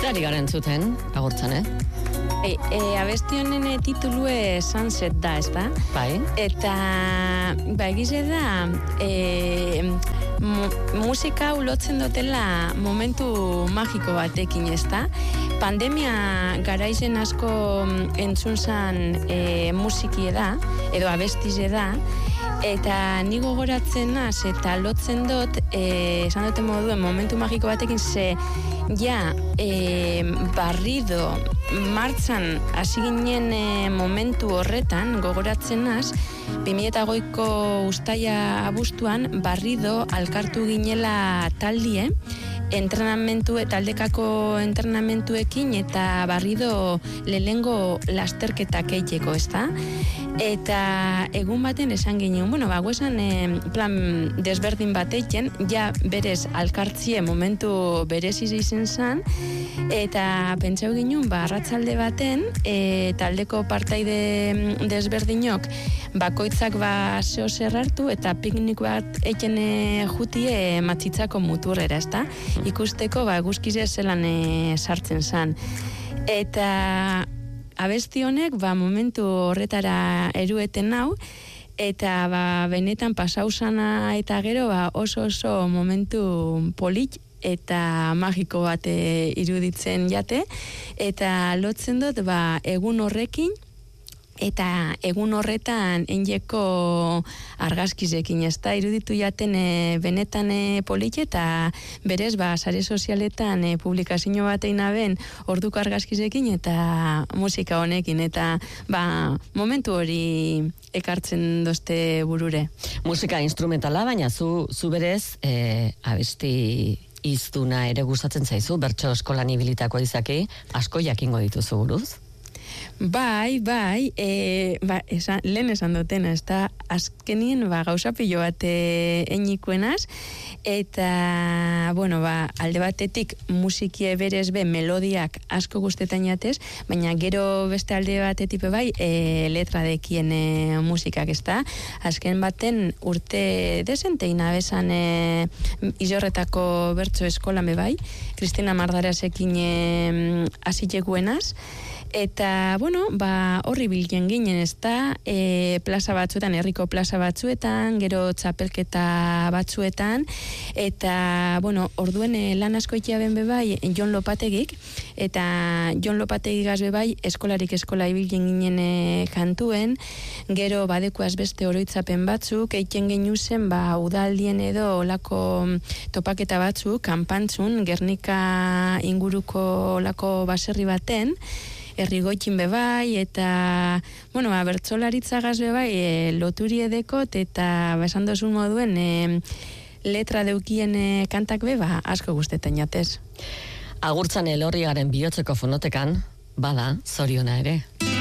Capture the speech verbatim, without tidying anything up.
Zari garen zuten, agurtzan, eh? E, e, abesti honen titulue Sunset da, ez da? Bai. Eta, ba, egize da, e, mu, musika ulotzen dutela momentu magiko batekin, ez da? Pandemia garaizen asko entzun zan e, musikie da, edo abestize da, eta ni gogoratzen naz, eta lotzen dut, e, esan duten moduen momentu magiko batekin, ze ja, e, barrido, martzan hasi ginen e, momentu horretan, gogoratzen naz, bi mila hogeiko uztaila abuztuan, barrido alkartu ginela taldie, entrenamentu eta aldekako entrenamentuekin eta barrido lehengo lasterketak eiteko, ez da? Eta egun baten esan ginen, bueno, ba, guesan eh, plan desberdin bat eiken, ja berez alkartzie momentu bereziz izen zan, eta pentsau ginen, ba, arratzalde baten, e, taldeko partaide desberdinok, bakoitzak ba zeo zer hartu, eta piknik bat eiken e, jutie matzitzako muturrera, ez da? Ikusteko, ba, guzkize zelan e, sartzen zan. Eta abesti honek, ba, momentu horretara erueten nau, eta ba, benetan pasau zana eta gero, ba, oso oso momentu polit eta magiko bat e, iruditzen jate, eta lotzen dut, ba, egun horrekin, eta egun horretan enjeko argazkizekin, ez da, iruditu jaten e, benetan e, polit, eta berez, ba, sare sozialetan e, publikazio batein aben orduko argazkizekin eta musika honekin, eta ba, momentu hori ekartzen dozte burure. Musika instrumentala, baina zu, zu berez, e, abesti iztuna ere gustatzen zaizu, bertso eskolan ibilitako izaki, asko jakingo dituzu buruz? Bai, bai, e, ba, esan, lehen esan dutena, ez da, azkenien, ba, gauza pilo bat einikuenaz, eta, bueno, ba, alde batetik musikie berez be, melodiak asko guztetan jatez, baina gero beste alde batetik bai, e, letra dekien e, musikak, ez da, azken baten urte desentein abesan e, izorretako bertso eskolan be bai, Kristina Mardarasekin e, azitekuenaz, eta, bueno, ba, horri bilgen ginen, ez da, e, plaza batzuetan, herriko plaza batzuetan, gero txapelketa batzuetan, eta, bueno, orduen e, lan asko itiaben bebai, Jon Lopategik, eta Jon Lopategik azbe bai, eskolarik eskola ibilgen ginen e, kantuen, gero badekuaz beste oroitzapen batzuk, eiten genuzen, ba, udaldien edo olako topaketa batzuk, kanpantzun, Gernika inguruko olako baserri baten, errigoitin bebai, eta, bueno, ba, bertsolaritzagaz bebai, e, loturi edekot, eta, ba, esan dozun moduen, e, letra deukien e, kantak beba, asko guztetan jatez. Agurtzan Elorriagaren bihotzeko fonotekan, bada, zoriona ere.